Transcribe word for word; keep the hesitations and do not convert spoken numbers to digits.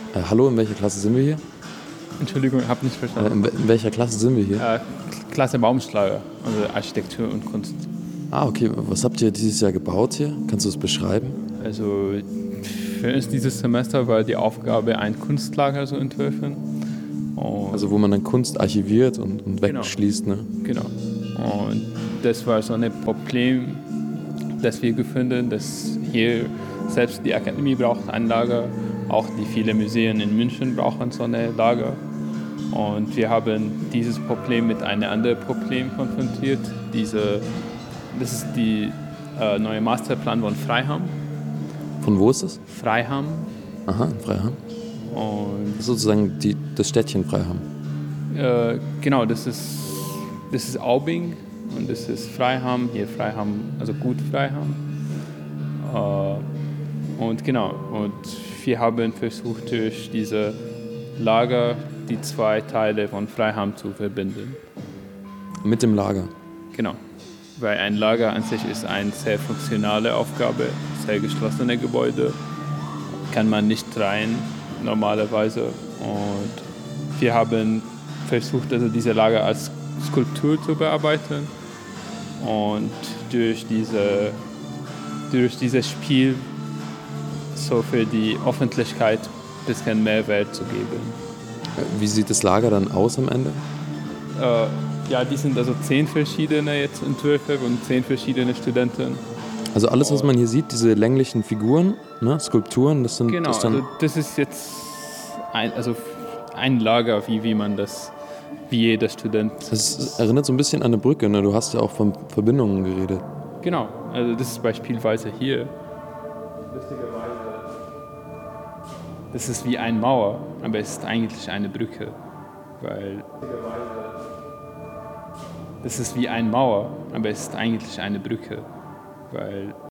Äh, hallo, in welcher Klasse sind wir hier? Entschuldigung, ich habe nicht Äh, verstanden. in, in welcher Klasse sind wir hier? Äh, Klasse Baumschlager, also Architektur und Kunst. Ah, okay. Was habt ihr dieses Jahr gebaut hier? Kannst du es beschreiben? Also für uns dieses Semester war die Aufgabe, ein Kunstlager zu entwerfen. Und Also wo man dann Kunst archiviert und, und Genau. wegschließt, ne? Genau. Und das war so ein Problem, das wir gefunden, dass hier selbst die Akademie braucht ein Lager, auch die viele Museen in München brauchen so ein Lager. Und wir haben dieses Problem mit einem anderen Problem konfrontiert. Diese, das ist die äh, neue Masterplan von Freiham. Von wo ist es? Freiham. Aha, in Freiham. Und Das ist sozusagen die, das Städtchen Freiham. äh, genau, das ist, das ist Aubing und das ist Freiham. Hier Freiham, also gut Freiham. Äh, und genau, und wir haben versucht, durch diese Lager die zwei Teile von Freiham zu verbinden. Mit dem Lager. Genau, weil ein Lager an sich ist eine sehr funktionale Aufgabe, sehr geschlossene Gebäude, kann man nicht rein normalerweise. Und wir haben versucht, also diese Lager als Skulptur zu bearbeiten und durch, diese, durch dieses Spiel so für die Öffentlichkeit ein bisschen Mehrwert zu geben. Wie sieht das Lager dann aus am Ende? Äh, ja, die sind also zehn verschiedene jetzt Entwürfe und zehn verschiedene Studenten. Also alles, was man hier sieht, diese länglichen Figuren, ne, Skulpturen, das sind Genau, das dann... also das ist jetzt ein, also ein Lager, wie, wie man das, wie jeder Student. Das erinnert so ein bisschen an eine Brücke, ne? Du hast ja auch von Verbindungen geredet. Genau, also das ist beispielsweise hier. Das ist wie eine Mauer, aber es ist eigentlich eine Brücke, weil das ist wie eine Mauer, aber es ist eigentlich eine Brücke, weil